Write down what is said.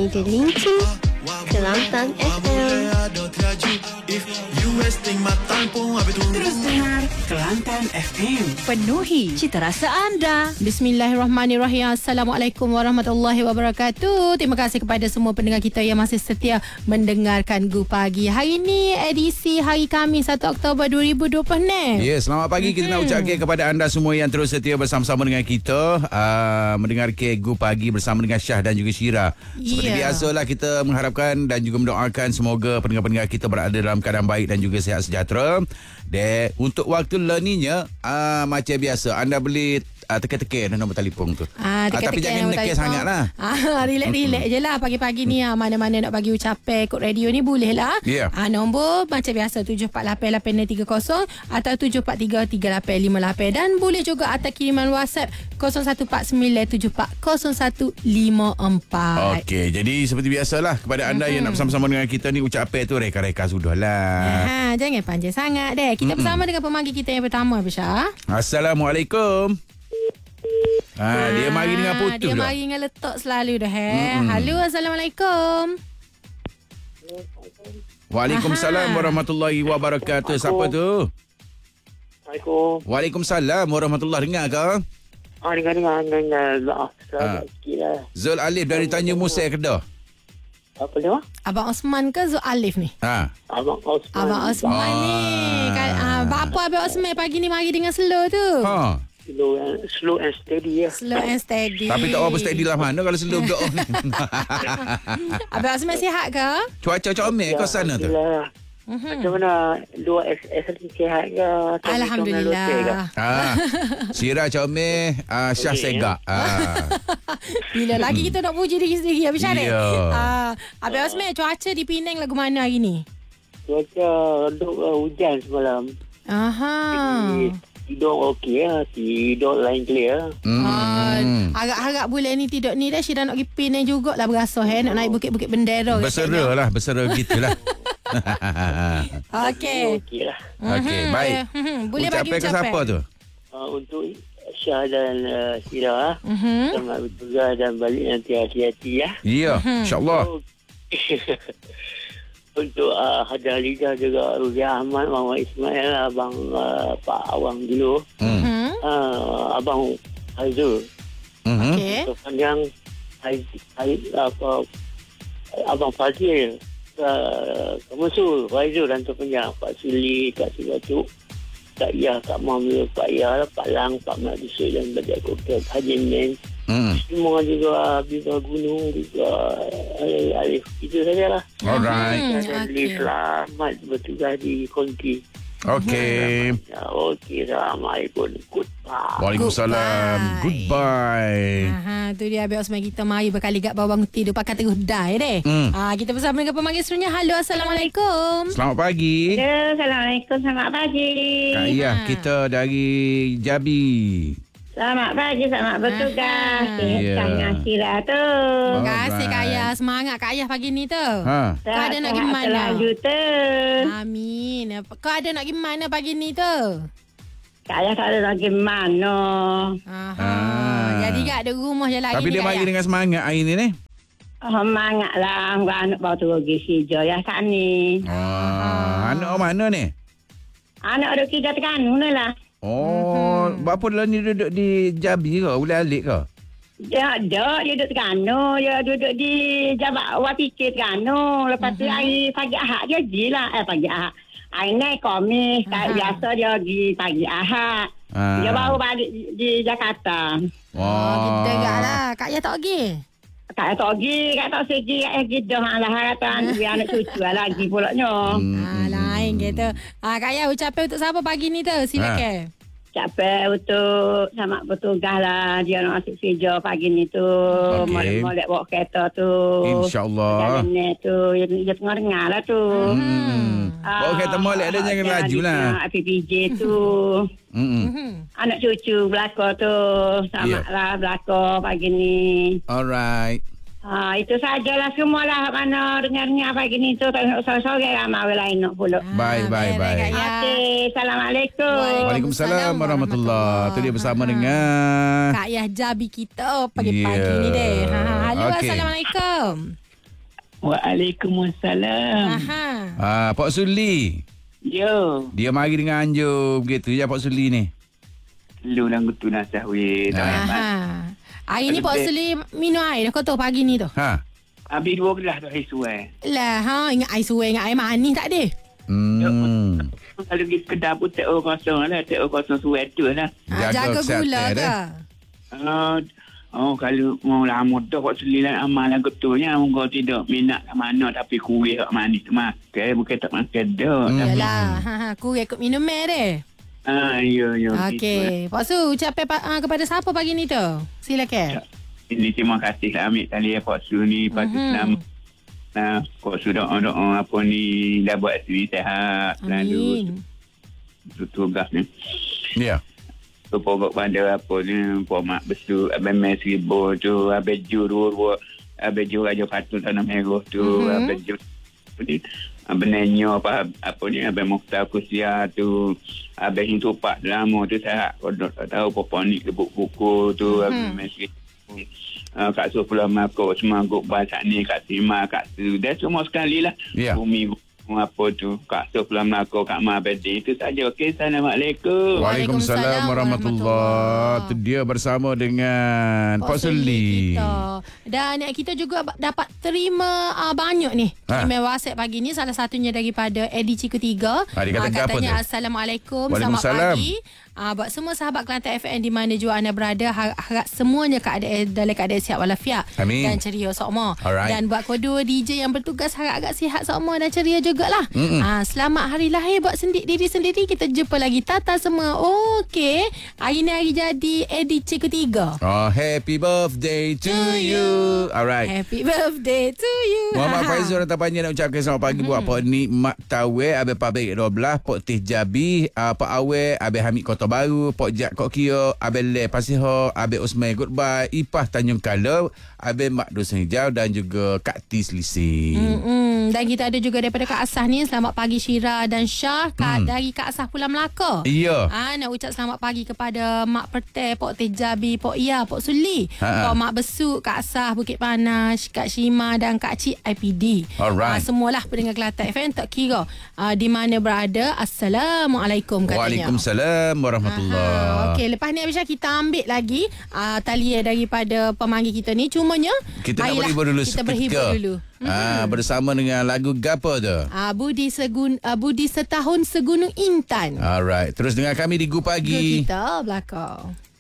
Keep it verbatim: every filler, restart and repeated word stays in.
Meja Lincing, Kelantan F M. Terus dengar Kelantan F M. Penuhi cita rasa anda. Bismillahirrahmanirrahim. Assalamualaikum warahmatullahi wabarakatuh. Terima kasih kepada semua pendengar kita yang masih setia mendengarkan Gu Pagi. Hari ini edisi hari Khamis satu Oktober dua ribu dua puluh enam. Ya, yeah, selamat pagi. Kita hmm. nak ucapkan kepada anda semua yang terus setia bersama-sama dengan kita uh, mendengar Gu Pagi bersama dengan Syah dan juga Syira. Seperti yeah. biasalah, kita mengharapkan dan juga mendoakan semoga pendengar-pendengar kita berada dalam keadaan baik dan juga sihat sejahtera. Dan untuk waktu learningnya uh, macam biasa, anda boleh uh, teka-teka nombor telefon tu. Ah, uh, tapi jangan nekes sangat lah. Ah, relax-relax je lah pagi-pagi ni. Ah, mana-mana nak bagi ucapan kod radio ni boleh lah. Yeah. Ah, nombor macam biasa tujuh empat lapan lapan enam tiga kosong atau tujuh empat tiga tiga lapan lima lapan. Dan boleh juga atas kiriman WhatsApp kosong satu empat sembilan tujuh empat kosong satu lima empat. Okey, jadi seperti biasalah kepada anda mm-hmm. yang nak bersama-sama dengan kita ni, ucapan tu reka-reka sudahlah. Ha, jangan panjang sangat deh. Kita mm-hmm. bersama dengan pemanggil kita yang pertama, Abisha. Assalamualaikum. Ha, ha, dia mari dengan putus Dia dah. mari dengan letak selalu dah. Eh. Mm-hmm. Halo, Assalamualaikum. Waalaikumsalam Aha. warahmatullahi wabarakatuh. Siapa tu? Assalamualaikum. Waalaikumsalam warahmatullahi. Dengar ke? Ah, dengar-dengar. Dengar. Selamat sikit lah. Zul Alif dari Tanjung Musai, Kedah. Apa dia? Abang Osman ke Zul Alif ni? Ha. Abang Osman. Abang Osman ah. ni. Kan, ah, apa Abang Osman pagi ni mari dengan slow tu? Ha. Slow and, slow and steady ya. Slow and steady. Tapi tak apa steady lah mana kalau slow berdoa ni. Abang Osman sihat ke? Cuaca comel ke sana tu? Mm-hmm. Macam mana? Dua S L sihat ke? Alhamdulillah. Ah, Syira comel, ah, Syah okay, segak. Ya? Ah. Bila lagi kita nak puji diri sendiri, Habis Syarif. Yeah. Ah, Abang Osman, cuaca di Penang lagu mana hari ni? Cuaca reduk uh, hujan semalam. Aha. Jadi, tidur okey lah. Tidur lain clear. Hmm. Ah, harap-harap bulan ni tidur ni dah Syira nak pergi Penang jugalah berasa eh, nak naik bukit-bukit bendera. Bersera lah, bersera gitulah. Okey. Okey lah. Okey, baik. Mm-hmm. Boleh bagi ucapan. Ucapan ke siapa tu? Uh, untuk Syah dan uh, Syira. Mm-hmm. Selamat bertugas dan balik nanti hati-hati ya. Ya, mm-hmm. insyaAllah. Untuk uh, Hadah Lidah juga, Ruziah Ahmad, Muhammad Ismail, Abang uh, Pak Awang dulu. Mm. Uh, Abang Haizul. Mm-hmm. Okey. Sepanjang apa Abang Fadil, uh, Kemusul, Haizul dan terpanjang Pak Suli, Kak Sibatuk, Kak Yah, Kak Mahmud, Pak Yah, Pak Lang, Pak Mat Dusuk dan Badak Kokek, Haji Men. Mm. Semua juga Bima Gunung juga Alif, Alif. Itu sajalah. Alright. Dan Okay. Selamat bertugas di Konti. Okey. Ya, okey. Assalamualaikum. Goodbye. Waalaikumsalam. Goodbye. Aha, tu dia Abang Osman kita mari berkali gat bawang tidur pakai terus die deh. Hmm. Ah, kita bersama dengan pemanggil seterusnya. Halo, Assalamualaikum. Selamat pagi. Ya, Assalamualaikum. Selamat pagi. Kak Iyah, kita dari Jabi. Selamat pagi, selamat bertugas. Ya. Tengah Syira tu. Terima kasih Kak Alright. Ayah. Semangat Kak Ayah pagi ni tu. Ha. Kau ada nak pergi mana? Selanjutnya. Amin. Kau ada nak pergi mana pagi ni tu? Saya tak ada lagi mana. Aha. Ah. Jadi tak ada rumah je lagi. Tapi ni, dia Kak mari Ayah. dengan semangat hari ni ni. Oh, semangat lah. Anak bawa tu pergi hijau ya kat ni. Ah, anak mana ni? Anak ada tiga Terengganu ni lah. Oh, mm-hmm. Berapa dah ni duduk di Jabi ke? Boleh alik ke? Dia ada, dia duduk Terengganu. Dia duduk di Jabak Wapikir Terengganu. Lepas tu Mhm. hari pagi Ahad dia pergi lah. Eh, pagi Ahad. Hari ni komis. Kayak biasa dia pergi pagi Ahad. Ah. Dia baru balik di, di Jakarta. Oh, kita gak lah. Kak Ayah tak pergi? Tak tak pergi, tak tak segi, tak pergi dah lah. Kata biar anak cucu lah lagi pulaknya. Hmm. Ah, lain gitu. Ah, Kak Ayah ucapan untuk siapa pagi ni tu? Silakan. Capek untuk sama bertugas lah. Dia nak masuk kerja pagi ni tu. Okey. Molek-molek bawa kereta tu. InsyaAllah. Jalan ni tu. Dia tengah dengar lah tu. Hmm. Bawa kereta molek dia jangan laju lah. P P J tu. Hmm. Mhm. Anak cucu belakang tu. Sama Yeah. lah belakang pagi ni. Alright. Ha, itu sajalah semualah mana dengarnya pagi ni tu. Tak nak sore-sore ramai lain nak pula. Bye, bye, bye. Kak Ayah. Okey, Assalamualaikum. Waalaikumsalam warahmatullahi. Tu dia bersama dengan Kak Ayah Jabi kita pagi-pagi Yeah. ni deh. Ha, halo, Okey. Assalamualaikum. Waalaikumsalam. Aha. Ah, Pak Suli. Yo. Dia mari dengan anjur begitu je Pak Suli ni. Lu lang tu nasah weh. Aha. Hari ni Pak Suli minum air dah kau tahu pagi ni tu. Ha. Habis dua gelas tu air suai. Lah, ha, ingat air suai, ingat air manis tak ada. Hmm. Kalau pergi kedai pun tak orang kosong lah. Tak orang kosong suai tu lah. Ha, Jaga jaga gula kesihatan, ke? Uh, oh, kalau mau lama dah buat selilan amal lah betulnya. Moga tidak minat kat mana tapi kuih kat manis tu makan. Bukan tak makan dah. Hmm. Yalah, ha, ha, aku ikut minum air deh. Ah, ya, ya. Okey. Pak Su, ucapan uh, kepada siapa pagi ni tu? Silakan. Ini terima kasih lah ambil tali Pak Su ni. Pak Su selamat. Nah, Pak Su doa-doa apa ni. Dah buat sini sehat. Selalu. Amin. Tugas ni. Ya. Tu pokok pada apa ni. Pak Mak Besu. Abang Mes Ribu tu. Abang Ju dua-dua. Abang Ju Raja Patut Tanah Merah tu. Mm-hmm. Abang Ju. Abang Nenyo apa, apa ni. Abang Mokhtar Kusia tu. Abang Hintu Pak lama tu sehat. Kau tak tahu apa ni. Buku-buku tu. Mm-hmm. Abang Mes Ribu. Uh, Kak Su Pulau Makau semangkuk bahasa ni Kak Sima Kak Su dah semua sekali lah Ya. Bumi apa tu Kak Su Pulau Makau Kak Ma Bedi itu saja. Okey, Assalamualaikum. Waalaikumsalam warahmatullahi. Itu dia bersama dengan Pak Suli. Kita. Dan kita juga dapat terima uh, banyak ni Ha. email WhatsApp pagi ni. Salah satunya daripada edisi ketiga. Ha, dia kata Ah, apa katanya tu? Assalamualaikum, selamat Waalaikumsalam. pagi. Uh, buat semua sahabat Kelantan F M di mana jua anda berada, har- harap semuanya keadaan dalam keadaan sihat walafiat Amin. dan ceria semua. Alright. Dan buat kedua D J yang bertugas harap agak sihat semua dan ceria jugalah. Uh, selamat hari lahir buat sendi- diri sendiri. Kita jumpa lagi Tata semua. Okey, hari ni hari jadi edisi ketiga. Oh, happy birthday to you. Alright. Happy birthday to you. Muhammad Ha, ha. Faizul dan Tapanya nak ucapkan selamat pagi hmm. buat Pak Nik Mak Tawe, Abang Pabrik dua belas, Pak Tih Jabi, uh, Pak Awe, Abang Hamid Kota Baru, Pak Jak Kok Kio, Abang Le Pasiho, Abang Usman Goodbye, Ipah Tanjung Kalau, Abang Mak Dusun Hijau dan juga Kak Tis Lisi. Mm-mm. Dan kita ada juga daripada Kak Asah ni. Selamat pagi Syira dan Syah. Kak, Hmm. dari Kak Asah Pulau Melaka. Ya. Ah, nak ucap selamat pagi kepada Mak Perteh, Pok Teh Jabi, Pok Ia, Pok Suli, Ha-ha. Pok Mak Besuk, Kak Asah Bukit Panas, Kak Shima dan Kak Cik I P D. Alright. Ah, semualah pendengar Kelantan F M tak kira ah, di mana berada. Assalamualaikum katanya. Waalaikumsalam warahmatullahi. Aha, okey, lepas ni Abisha kita ambil lagi uh, talian daripada pemanggil kita ni. Cumanya Kita nak baiklah, berhibur dulu kita seketika. berhibur dulu. Ah, bersama dengan lagu Gapo tu. Ah, Budi Segun uh, Budi Setahun Segunung Intan. Alright. Terus dengan kami di Gu Pagi. Kita belakang.